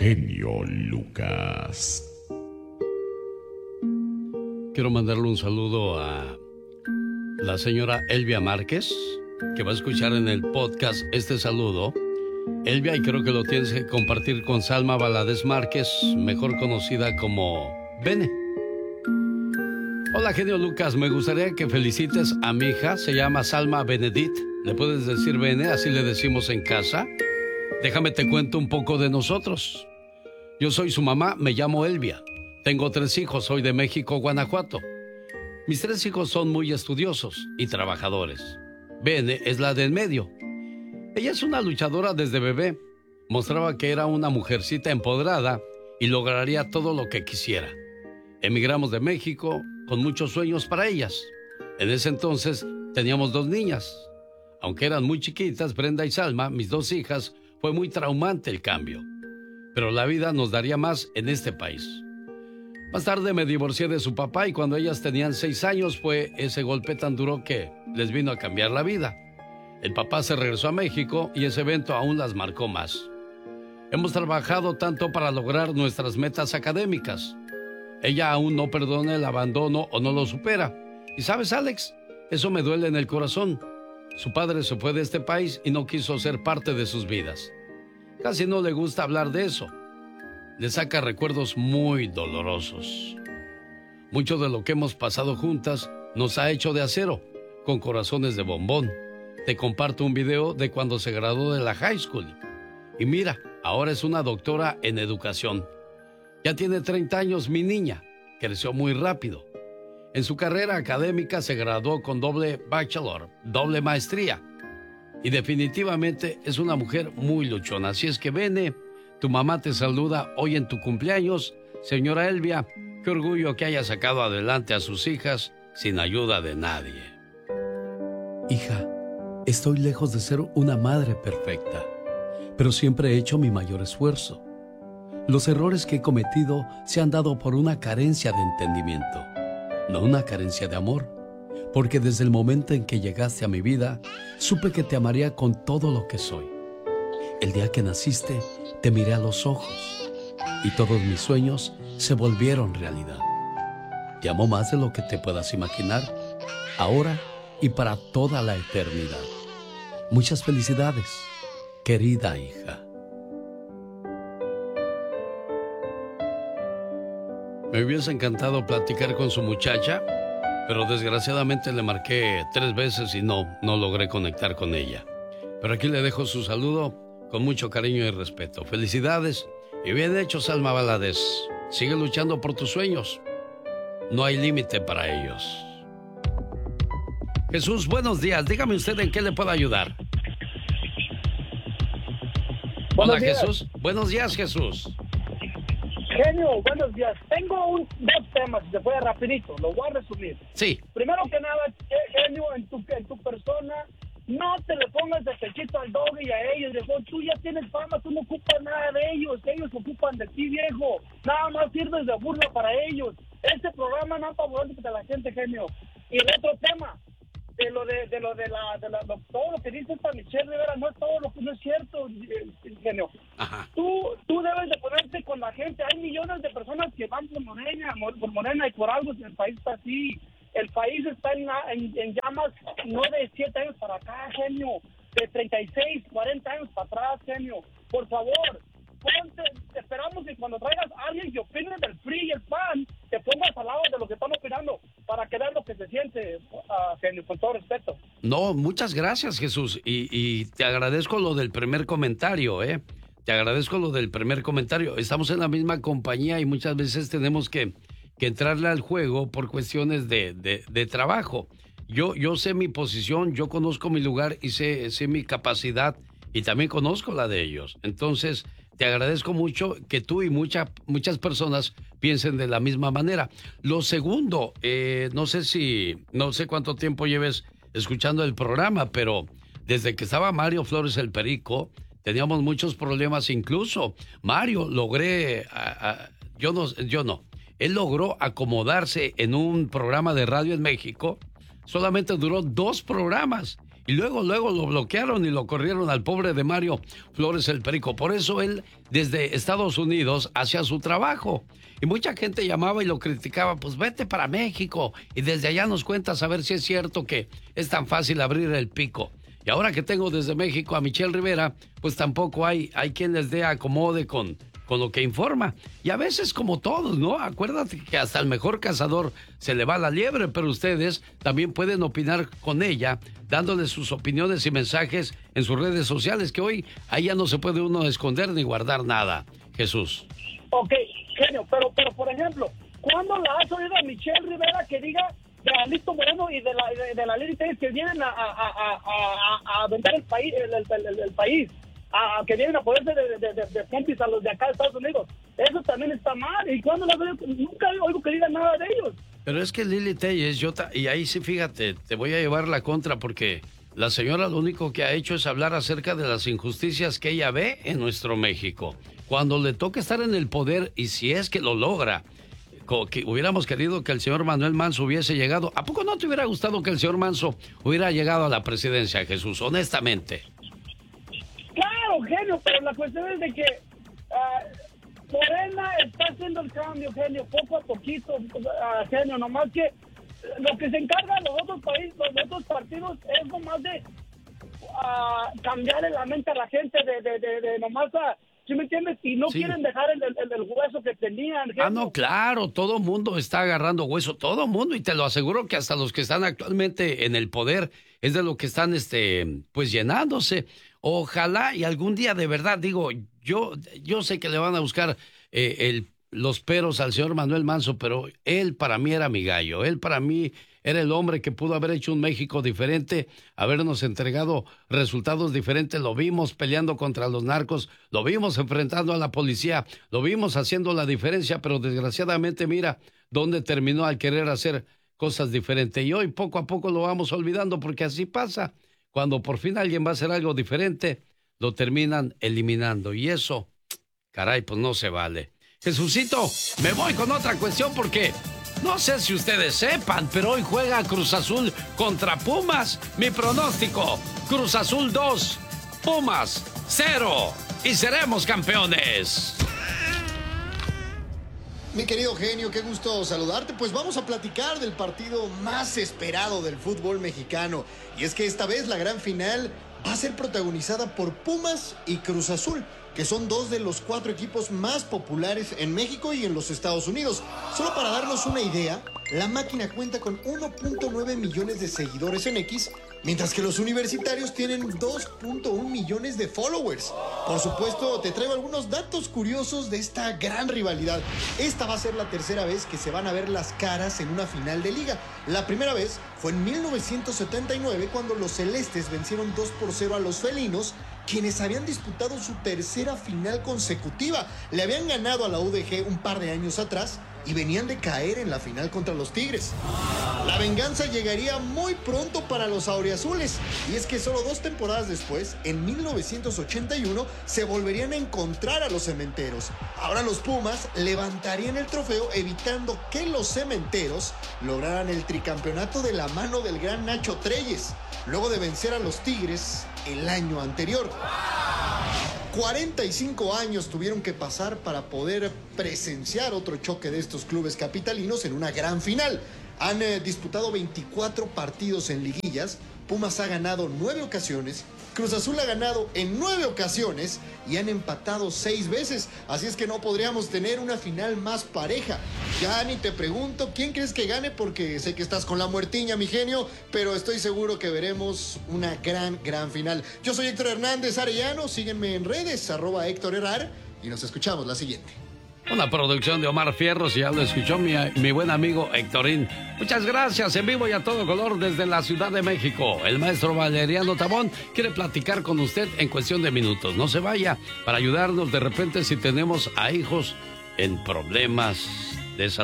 genio Lucas. Quiero mandarle un saludo a la señora Elvia Márquez, que va a escuchar en el podcast este saludo. Elvia, y creo que lo tienes que compartir con Salma Valadez Márquez, mejor conocida como Bene. Hola, genio Lucas, me gustaría que felicites a mi hija, se llama Salma Benedit. ¿Le puedes decir Bene? Así le decimos en casa. Déjame te cuento un poco de nosotros. Yo soy su mamá, me llamo Elvia. Tengo 3 hijos, soy de México, Guanajuato. Mis 3 hijos son muy estudiosos y trabajadores. Bene es la del medio. Ella es una luchadora desde bebé. Mostraba que era una mujercita empoderada y lograría todo lo que quisiera. Emigramos de México con muchos sueños para ellas. En ese entonces teníamos 2 niñas. Aunque eran muy chiquitas, Brenda y Salma, mis 2 hijas, fue muy traumante el cambio. Pero la vida nos daría más en este país. Más tarde me divorcié de su papá y cuando ellas tenían 6 años fue ese golpe tan duro que les vino a cambiar la vida. El papá se regresó a México y ese evento aún las marcó más. Hemos trabajado tanto para lograr nuestras metas académicas. Ella aún no perdona el abandono o no lo supera. Y sabes, Alex, eso me duele en el corazón. Su padre se fue de este país y no quiso ser parte de sus vidas. Casi no le gusta hablar de eso. Le saca recuerdos muy dolorosos. Mucho de lo que hemos pasado juntas nos ha hecho de acero, con corazones de bombón. Te comparto un video de cuando se graduó de la high school. Y mira, ahora es una doctora en educación. Ya tiene 30 años mi niña. Creció muy rápido. En su carrera académica se graduó con doble bachelor, doble maestría. Y definitivamente es una mujer muy luchona. Así es que Bene, tu mamá te saluda hoy en tu cumpleaños. Señora Elvia, qué orgullo que haya sacado adelante a sus hijas sin ayuda de nadie. Hija, estoy lejos de ser una madre perfecta, pero siempre he hecho mi mayor esfuerzo. Los errores que he cometido se han dado por una carencia de entendimiento, no una carencia de amor, porque desde el momento en que llegaste a mi vida, supe que te amaría con todo lo que soy. El día que naciste, te miré a los ojos y todos mis sueños se volvieron realidad. Te amo más de lo que te puedas imaginar, ahora y para toda la eternidad. Muchas felicidades, querida hija. Me hubiese encantado platicar con su muchacha, pero desgraciadamente le marqué 3 veces y no logré conectar con ella. Pero aquí le dejo su saludo con mucho cariño y respeto. Felicidades y bien hecho, Salma Valadez. Sigue luchando por tus sueños. No hay límite para ellos. Jesús, buenos días. Dígame usted en qué le puedo ayudar. Hola, Jesús. Buenos días, Jesús. Genio, buenos días. Tengo 2 temas, si se puede rapidito, lo voy a resumir. Sí. Primero que nada, Genio, en tu persona, no te le pongas de pechito al doble y a ellos, viejo. Tú ya tienes fama, tú no ocupas nada de ellos ocupan de ti, viejo. Nada más sirves de burla para ellos. Este programa no favorece a la gente, Genio. Y el otro tema, todo lo que dice esta Michelle Rivera, no es todo lo que no es cierto, Genio. Ajá. Tú debes de ponerte con la gente. Hay millones de personas que van por Morena y por algo el país está así. El país está en llamas, no de 7 años para acá, Genio, de 36, 40 años para atrás, Genio. Por favor, esperamos que cuando traigas a alguien que opine del PRI y el PAN, te pongas al lado de lo que están opinando para que veas lo que se siente, Genio, con todo respeto. No, muchas gracias, Jesús. Y te agradezco lo del primer comentario, ¿eh? Te agradezco lo del primer comentario. Estamos en la misma compañía y muchas veces tenemos que entrarle al juego por cuestiones de trabajo. Yo sé mi posición, yo conozco mi lugar y sé mi capacidad y también conozco la de ellos. Entonces, te agradezco mucho que tú y muchas personas piensen de la misma manera. Lo segundo, no sé cuánto tiempo lleves escuchando el programa, pero desde que estaba Mario Flores el Perico, teníamos muchos problemas. Incluso Mario yo no. Él logró acomodarse en un programa de radio en México. Solamente duró 2 programas y luego lo bloquearon y lo corrieron al pobre de Mario Flores el Perico. Por eso él desde Estados Unidos hacía su trabajo. Y mucha gente llamaba y lo criticaba, pues vete para México y desde allá nos cuentas a ver si es cierto que es tan fácil abrir el pico. Y ahora que tengo desde México a Michelle Rivera, pues tampoco hay quien les dé acomode con lo que informa. Y a veces como todos, ¿no? Acuérdate que hasta el mejor cazador se le va la liebre, pero ustedes también pueden opinar con ella, dándole sus opiniones y mensajes en sus redes sociales, que hoy ahí ya no se puede uno esconder ni guardar nada. Jesús. Ok, genio, pero por ejemplo, ¿cuándo la has oído a Michelle Rivera que diga de Alito Moreno y de la Lili Telles que vienen a vender el país, el país? Que vienen a ponerse de pompis a los de acá de Estados Unidos? Eso también está mal. ¿Y cuándo las oigo? Nunca oigo que digan nada de ellos. Pero es que Lili Telles, y ahí sí, fíjate, te voy a llevar la contra porque la señora lo único que ha hecho es hablar acerca de las injusticias que ella ve en nuestro México. Cuando le toca estar en el poder, y si es que lo logra, que hubiéramos querido que el señor Manuel Manso hubiese llegado. ¿A poco no te hubiera gustado que el señor Manso hubiera llegado a la presidencia, Jesús? Honestamente. Claro, genio, pero la cuestión es de que Morena está haciendo el cambio, genio, poco a poquito, genio, nomás que lo que se encargan los otros países, los otros partidos, es nomás de cambiarle la mente a la gente, de nomás ¿sí me entiendes? Y no quieren dejar el hueso que tenían. Genio. No, claro, todo mundo está agarrando hueso, todo mundo, y te lo aseguro que hasta los que están actualmente en el poder es de lo que están, pues llenándose. Ojalá y algún día de verdad, digo, yo sé que le van a buscar los peros al señor Manuel Manso, pero él para mí era mi gallo, él para mí era el hombre que pudo haber hecho un México diferente, habernos entregado resultados diferentes. Lo vimos peleando contra los narcos, lo vimos enfrentando a la policía, lo vimos haciendo la diferencia, pero desgraciadamente mira dónde terminó al querer hacer cosas diferentes. Y hoy poco a poco lo vamos olvidando porque así pasa. Cuando por fin alguien va a hacer algo diferente, lo terminan eliminando. Y eso, caray, pues no se vale. Jesucito, me voy con otra cuestión porque no sé si ustedes sepan, pero hoy juega Cruz Azul contra Pumas. Mi pronóstico, Cruz Azul 2, Pumas 0 y seremos campeones. Mi querido genio, qué gusto saludarte. Pues vamos a platicar del partido más esperado del fútbol mexicano. Y es que esta vez la gran final va a ser protagonizada por Pumas y Cruz Azul, que son dos de los 4 equipos más populares en México y en los Estados Unidos. Solo para darnos una idea, la máquina cuenta con 1.9 millones de seguidores en X, mientras que los universitarios tienen 2.1 millones de followers. Por supuesto, te traigo algunos datos curiosos de esta gran rivalidad. Esta va a ser la tercera vez que se van a ver las caras en una final de liga. La primera vez fue en 1979, cuando los celestes vencieron 2-0 a los felinos, quienes habían disputado su tercera final consecutiva. Le habían ganado a la UDG un par de años atrás y venían de caer en la final contra los Tigres. La venganza llegaría muy pronto para los auriazules, y es que solo 2 temporadas después, en 1981, se volverían a encontrar a los cementeros. Ahora los Pumas levantarían el trofeo, evitando que los cementeros lograran el tricampeonato de la mano del gran Nacho Treyes, luego de vencer a los Tigres el año anterior. 45 años tuvieron que pasar para poder presenciar otro choque de estos clubes capitalinos en una gran final. Han disputado 24 partidos en liguillas. Pumas ha ganado 9 ocasiones, Cruz Azul ha ganado en 9 ocasiones y han empatado 6 veces. Así es que no podríamos tener una final más pareja. Ya ni te pregunto quién crees que gane, porque sé que estás con la muertiña, mi genio, pero estoy seguro que veremos una gran final. Yo soy Héctor Hernández Arellano, síguenme en redes, @HéctorHerrar, y nos escuchamos la siguiente. Una producción de Omar Fierros, y ya lo escuchó mi buen amigo Héctorín. Muchas gracias, en vivo y a todo color desde la Ciudad de México. El maestro Valeriano Tabón quiere platicar con usted en cuestión de minutos. No se vaya, para ayudarnos de repente si tenemos a hijos en problemas de salud.